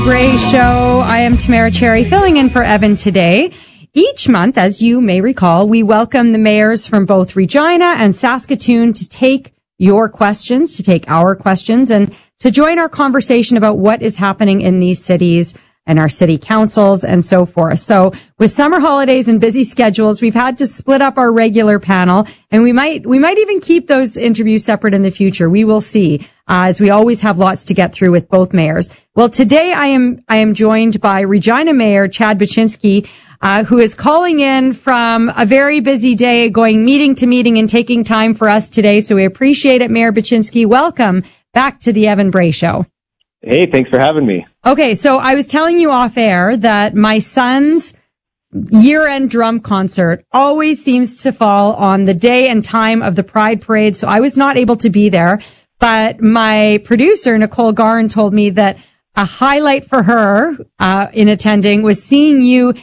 Bray Show. I am Tamara Cherry, filling in for Evan today. Each month, as you may recall, we welcome the mayors from both Regina and Saskatoon to take your questions, to take our questions, and to join our conversation about what is happening in these cities and our city councils and so forth. So with summer holidays and busy schedules, we've had to split up our regular panel, and we might even keep those interviews separate in the future. We will see, as we always have lots to get through with both mayors. Well, today I am joined by Regina Mayor Chad Buczynski, who is calling in from a very busy day, going meeting to meeting and taking time for us today. So we appreciate it, Mayor Buczynski. Welcome back to the Evan Bray Show. Hey, thanks for having me. Okay, so I was telling you off air that my son's year-end drum concert always seems to fall on the day and time of the Pride Parade, so I was not able to be there. But my producer, Nicole Garn, told me that a highlight for her in attending was seeing you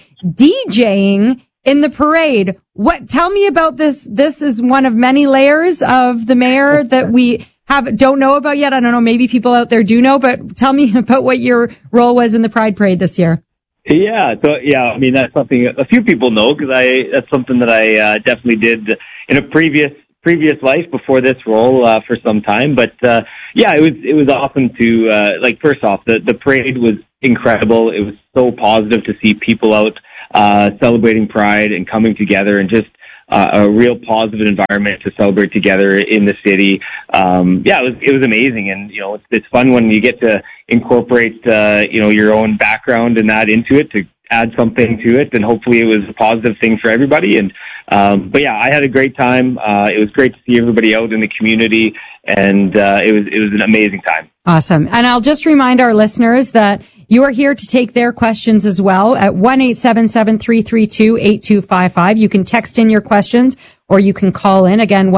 DJing in the parade. Tell me about this. This is one of many layers of the mayor that we don't know about yet. I don't know, maybe people out there do know, but tell me about what your role was in the Pride Parade this year. Yeah, I mean, that's something a few people know, because that's something that I definitely did in a previous life before this role for some time. But yeah, it was awesome to first off, the parade was incredible. It was so positive to see people out celebrating Pride and coming together, and just a real positive environment to celebrate together in the city. It was amazing. And, it's fun when you get to incorporate, your own background and that into it, to add something to it. And hopefully it was a positive thing for everybody. And, I had a great time. It was great to see everybody out in the community, and it was an amazing time. Awesome. And I'll just remind our listeners that you are here to take their questions as well at 1-877-332-8255. You can text in your questions, or you can call in. Again,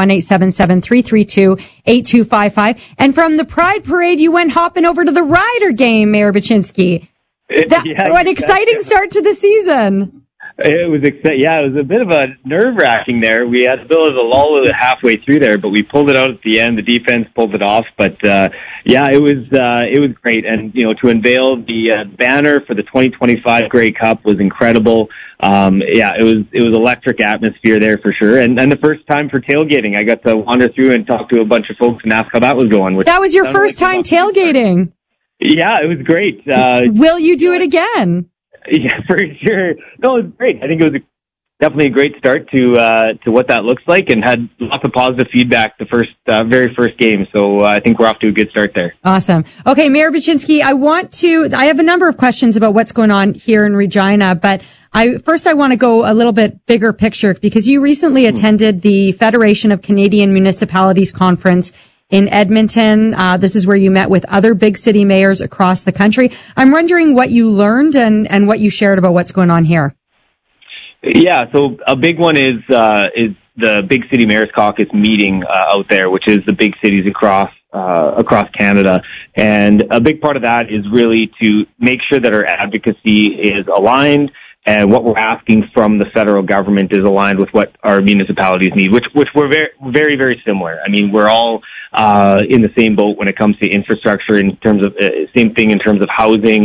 1-877-332-8255. And from the Pride Parade, you went hopping over to the Rider game, Mayor Buczynski. What an exciting start to the season. It was it was a bit of a nerve-wracking there. We had a bit of a lull halfway through there, but we pulled it out at the end. The defense pulled it off, but it was great. And to unveil the banner for the 2025 Grey Cup was incredible. It was electric atmosphere there for sure. And the first time for tailgating, I got to wander through and talk to a bunch of folks and ask how that was going. That was your first time tailgating. Yeah, it was great. Will you do it again? Yeah, for sure. No, it was great. I think it was definitely a great start to what that looks like, and had lots of positive feedback the very first game. So I think we're off to a good start there. Awesome. Okay, Mayor Buczynski, I have a number of questions about what's going on here in Regina, but I want to go a little bit bigger picture, because you recently attended the Federation of Canadian Municipalities Conference in Edmonton. This is where you met with other big city mayors across the country. I'm wondering what you learned and what you shared about what's going on here. Yeah, so a big one is the Big City Mayors Caucus meeting out there, which is the big cities across Canada. And a big part of that is really to make sure that our advocacy is aligned, and what we're asking from the federal government is aligned with what our municipalities need, which we're very, very, very similar. I mean, we're all in the same boat when it comes to infrastructure, in terms of same thing in terms of housing.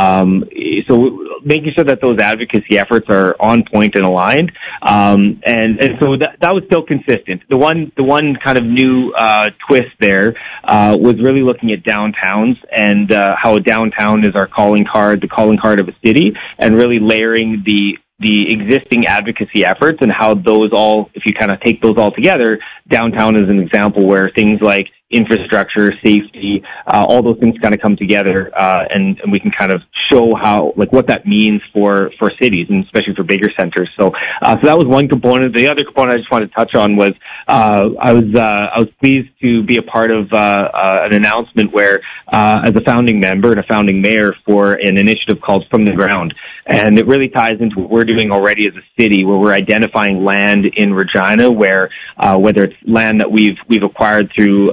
So making sure that those advocacy efforts are on point and aligned. And so that was still consistent. The one kind of new twist there was really looking at downtowns, and how a downtown is our calling card, the calling card of a city, and really layering the existing advocacy efforts, and how those all, if you kind of take those all together, downtown is an example where things like infrastructure, safety, all those things kind of come together, and we can kind of show how, what that means for cities, and especially for bigger centers. So that was one component. The other component I just wanted to touch on was, I was pleased to be a part of, an announcement where, as a founding member and a founding mayor for an initiative called From the Ground. And it really ties into what we're doing already as a city, where we're identifying land in Regina where, whether it's land that we've acquired through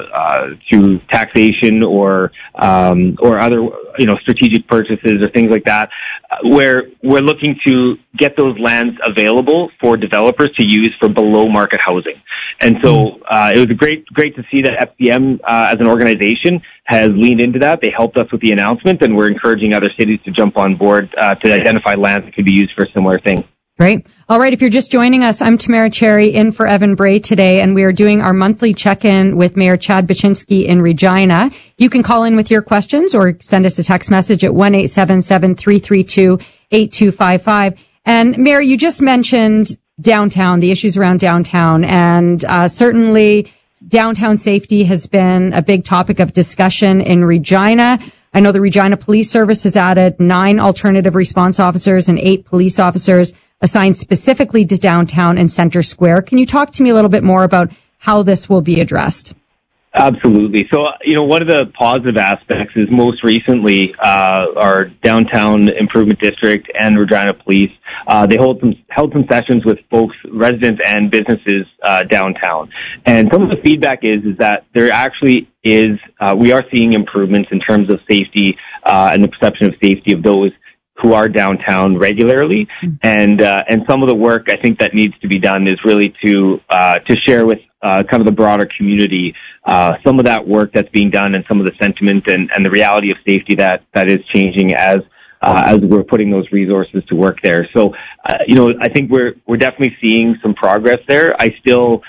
taxation or other, strategic purchases or things like that, where we're looking to get those lands available for developers to use for below market housing. And so it was great to see that FCM as an organization has leaned into that. They helped us with the announcement, and we're encouraging other cities to jump on board to identify land that could be used for a similar thing. Great. All right. If you're just joining us, I'm Tamara Cherry in for Evan Bray today, and we are doing our monthly check-in with Mayor Chad Buczynski in Regina. You can call in with your questions or send us a text message at 1-877-332-8255. And Mayor, you just mentioned downtown, the issues around downtown, and certainly downtown safety has been a big topic of discussion in Regina. I know the Regina Police Service has added 9 alternative response officers and 8 police officers assigned specifically to downtown and Center Square. Can you talk to me a little bit more about how this will be addressed? Absolutely. So, one of the positive aspects is most recently our Downtown Improvement District and Regina Police, they held some sessions with folks, residents and businesses downtown. And some of the feedback is that there actually is, we are seeing improvements in terms of safety and the perception of safety of those who are downtown regularly. And some of the work I think that needs to be done is really to share with kind of the broader community some of that work that's being done and some of the sentiment and the reality of safety that is changing as we're putting those resources to work there. So, I think we're definitely seeing some progress there. I still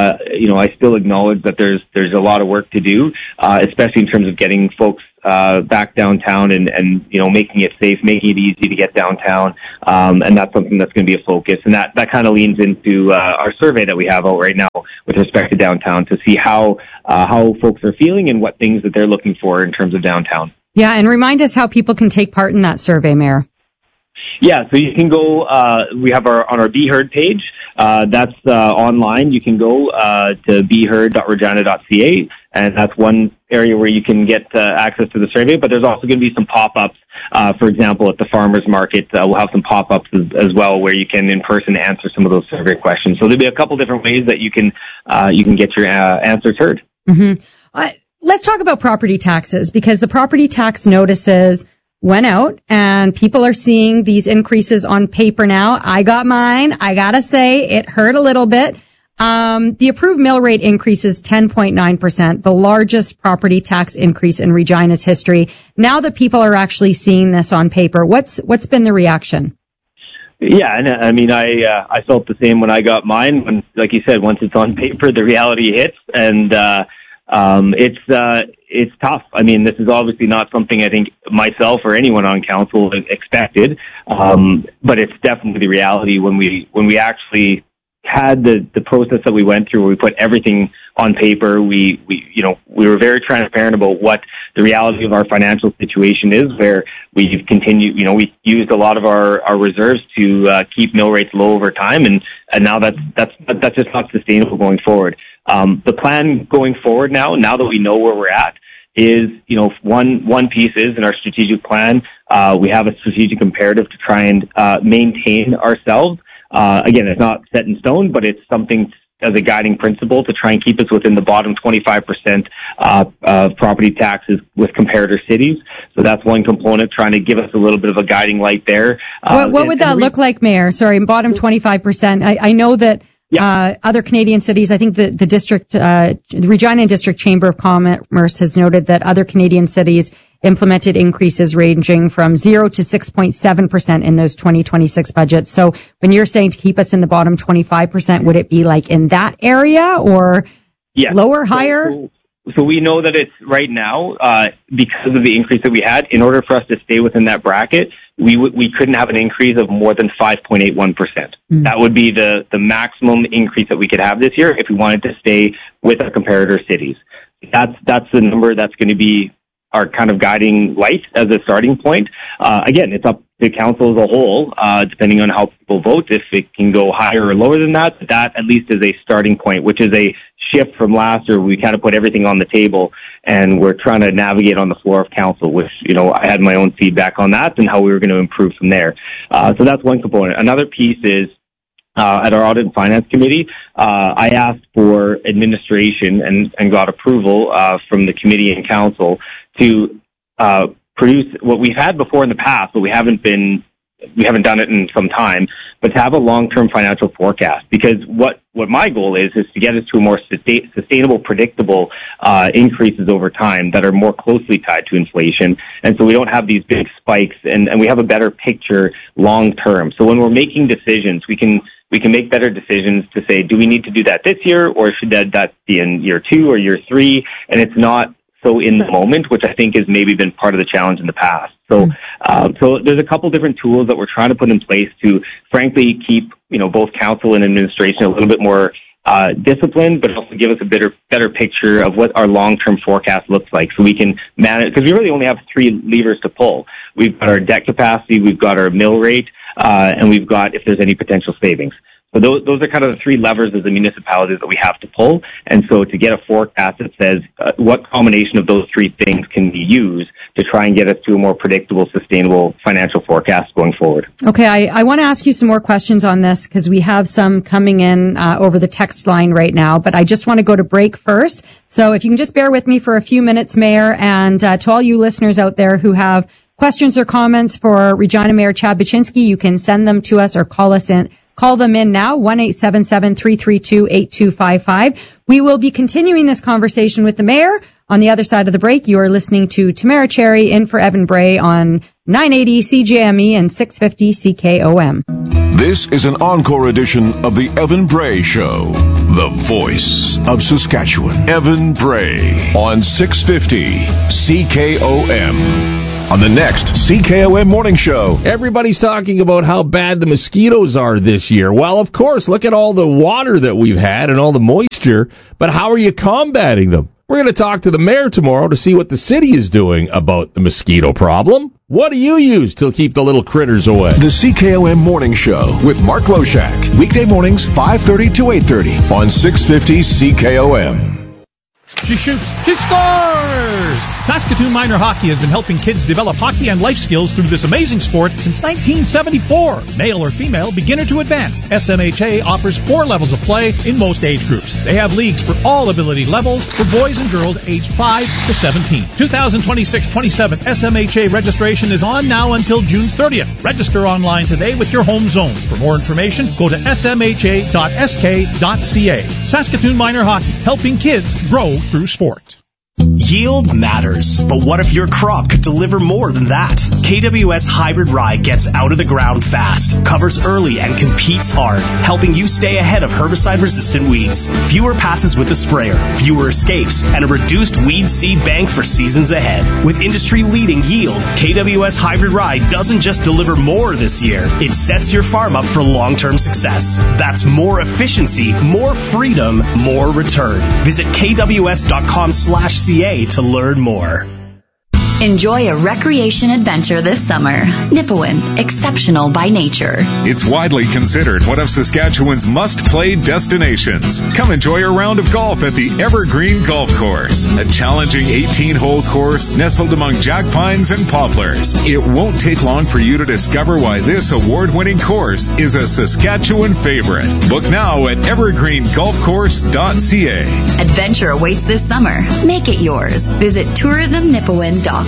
acknowledge that there's a lot of work to do, especially in terms of getting folks back downtown and making it safe, making it easy to get downtown. And that's something that's going to be a focus. And that kind of leans into our survey that we have out right now with respect to downtown to see how folks are feeling and what things that they're looking for in terms of downtown. Yeah, and remind us how people can take part in that survey, Mayor. Yeah, so you can go, we have on our Be Heard page, that's online. You can go to beheard.regina.ca, and that's one area where you can get access to the survey, but there's also going to be some pop-ups. For example, at the farmers market, we'll have some pop-ups as well where you can in person answer some of those survey questions. So there'll be a couple different ways that you can get your answers heard. Mm-hmm. Let's talk about property taxes, because the property tax notices went out and people are seeing these increases on paper now. I got mine. I gotta say it hurt a little bit. The approved mill rate increase is 10.9%, the largest property tax increase in Regina's history. Now that people are actually seeing this on paper, what's been the reaction? Yeah, and I mean, I felt the same when I got mine. When, like you said, once it's on paper, the reality hits, and it's tough. I mean, this is obviously not something I think myself or anyone on council expected, but it's definitely the reality when we actually had the process that we went through where we put everything on paper. We were very transparent about what the reality of our financial situation is, where we've continued, we used a lot of our reserves to keep mill rates low over time, and now that's just not sustainable going forward. The plan going forward now that we know where we're at is, one piece is in our strategic plan, we have a strategic imperative to try and maintain ourselves. Again, it's not set in stone, but it's something as a guiding principle to try and keep us within the bottom 25% of property taxes with comparator cities. So that's one component, trying to give us a little bit of a guiding light there. What would that look like, Mayor? Sorry, bottom 25%. I know that other Canadian cities, I think the district, the Regina District Chamber of Commerce has noted that other Canadian cities implemented increases ranging from 0 to 6.7% in those 2026 budgets. So when you're saying to keep us in the bottom 25%, would it be like in that area or lower, higher? So we know that it's right now, because of the increase that we had, in order for us to stay within that bracket, we couldn't have an increase of more than 5.81%. That would be the maximum increase that we could have this year if we wanted to stay with our comparator cities. That's the number that's going to be our kind of guiding light as a starting point. Again, it's up to council as a whole, depending on how people vote, if it can go higher or lower than that. That at least is a starting point, which is a shift from last year. We kind of put everything on the table, and we're trying to navigate on the floor of council, which, I had my own feedback on that and how we were going to improve from there. So that's one component. Another piece is, at our Audit and Finance Committee, I asked for administration and got approval from the committee and council to produce what we've had before in the past, but we haven't done it in some time, but to have a long-term financial forecast. Because what my goal is to get us to a more sustainable, predictable increases over time that are more closely tied to inflation. And so we don't have these big spikes, and we have a better picture long-term. So when we're making decisions, we can make better decisions to say, do we need to do that this year, or should that be in year 2 or year 3? And it's not so in the moment, which I think has maybe been part of the challenge in the past. So, so there's a couple different tools that we're trying to put in place to, frankly, keep, both council and administration a little bit more disciplined, but also give us a better picture of what our long-term forecast looks like, so we can manage, because we really only have 3 levers to pull. We've got our debt capacity, we've got our mill rate, and we've got if there's any potential savings. So those are kind of the 3 levers as the municipalities that we have to pull. And so to get a forecast that says what combination of those 3 things can be used to try and get us to a more predictable, sustainable financial forecast going forward. Okay, I want to ask you some more questions on this because we have some coming in over the text line right now, but I just want to go to break first. So if you can just bear with me for a few minutes, Mayor, and to all you listeners out there who have questions or comments for Regina Mayor Chad Buczynski, you can send them to us or call them in now, 1-877-332-8255. We will be continuing this conversation with the mayor on the other side of the break. You are listening to Tamara Cherry in for Evan Bray on 980 CJME and 650 CKOM. This is an encore edition of the Evan Bray Show, the voice of Saskatchewan. Evan Bray on 650 CKOM. On the next CKOM Morning Show. Everybody's talking about how bad the mosquitoes are this year. Well, of course, look at all the water that we've had and all the moisture, but how are you combating them? We're going to talk to the mayor tomorrow to see what the city is doing about the mosquito problem. What do you use to keep the little critters away? The CKOM Morning Show with Mark Loshak. Weekday mornings, 5:30 to 8:30 on 650 CKOM. She shoots. She scores! Saskatoon Minor Hockey has been helping kids develop hockey and life skills through this amazing sport since 1974. Male or female, beginner to advanced, SMHA offers 4 levels of play in most age groups. They have leagues for all ability levels for boys and girls aged 5 to 17. 2026-27 SMHA registration is on now until June 30th. Register online today with your home zone. For more information, go to smha.sk.ca. Saskatoon Minor Hockey, helping kids grow through sport. Yield matters, but what if your crop could deliver more than that? KWS Hybrid Rye gets out of the ground fast, covers early, and competes hard, helping you stay ahead of herbicide-resistant weeds. Fewer passes with the sprayer, fewer escapes, and a reduced weed seed bank for seasons ahead. With industry-leading yield, KWS Hybrid Rye doesn't just deliver more this year, it sets your farm up for long-term success. That's more efficiency, more freedom, more return. Visit kws.com/CA to learn more. Enjoy a recreation adventure this summer. Nipawin, exceptional by nature. It's widely considered one of Saskatchewan's must-play destinations. Come enjoy a round of golf at the Evergreen Golf Course, a challenging 18-hole course nestled among jack pines and poplars. It won't take long for you to discover why this award-winning course is a Saskatchewan favorite. Book now at evergreengolfcourse.ca. Adventure awaits this summer. Make it yours. Visit tourismnipawin.com.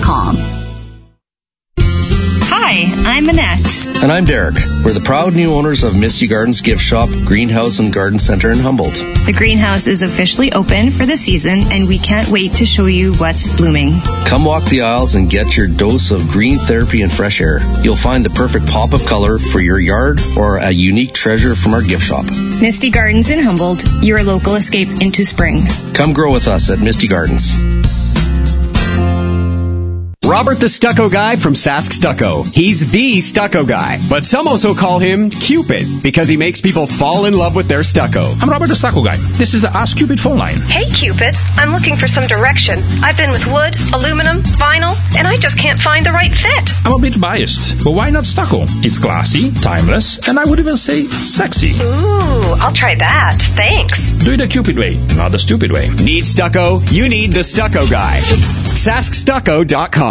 Hi, I'm Annette. And I'm Derek. We're the proud new owners of Misty Gardens Gift Shop, Greenhouse and Garden Center in Humboldt. The greenhouse is officially open for the season, and we can't wait to show you what's blooming. Come walk the aisles and get your dose of green therapy and fresh air. You'll find the perfect pop of color for your yard or a unique treasure from our gift shop. Misty Gardens in Humboldt, your local escape into spring. Come grow with us at Misty Gardens. Robert the Stucco Guy from Sask Stucco. He's the stucco guy, but some also call him Cupid because he makes people fall in love with their stucco. I'm Robert the Stucco Guy. This is the Ask Cupid phone line. Hey Cupid, I'm looking for some direction. I've been with wood, aluminum, vinyl, and I just can't find the right fit. I'm a bit biased, but why not stucco? It's classy, timeless, and I would even say sexy. Ooh, I'll try that. Thanks. Do it the Cupid way, not the stupid way. Need stucco? You need the Stucco Guy. SaskStucco.com.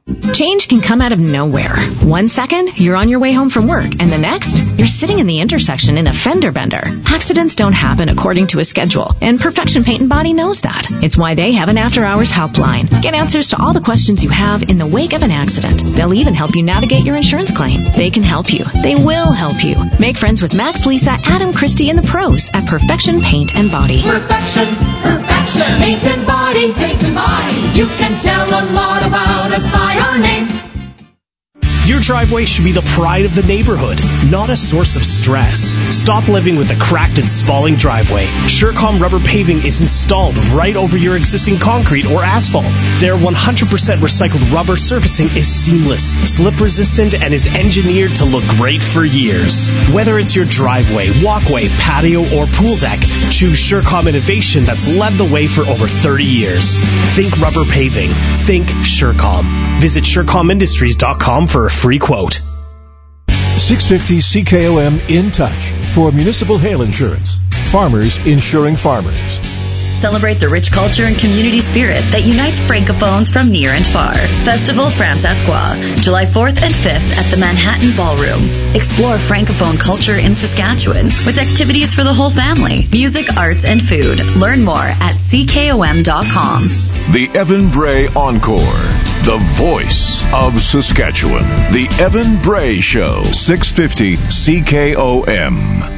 Change can come out of nowhere. 1 second, you're on your way home from work, and the next, you're sitting in the intersection in a fender bender. Accidents don't happen according to a schedule, and Perfection Paint and Body knows that. It's why they have an after-hours helpline. Get answers to all the questions you have in the wake of an accident. They'll even help you navigate your insurance claim. They can help you. They will help you. Make friends with Max, Lisa, Adam, Christy, and the pros at Perfection Paint and Body. Perfection Paint and Body. You can tell a lot about us by our name. Your driveway should be the pride of the neighborhood, not a source of stress. Stop living with a cracked and spalling driveway. Surecom rubber paving is installed right over your existing concrete or asphalt. Their 100% recycled rubber surfacing is seamless, slip resistant, and is engineered to look great for years. Whether it's your driveway, walkway, patio, or pool deck, choose Surecom innovation that's led the way for over 30 years. Think rubber paving. Think Surecom. Visit SurecomIndustries.com for a free quote. 650 CKOM In Touch for municipal hail insurance. Farmers insuring farmers. Celebrate the rich culture and community spirit that unites Francophones from near and far. Festival Francescois, July 4th and 5th at the Manhattan Ballroom. Explore Francophone culture in Saskatchewan with activities for the whole family, music, arts, and food. Learn more at ckom.com. The Evan Bray Encore, the voice of Saskatchewan. The Evan Bray Show, 650 CKOM.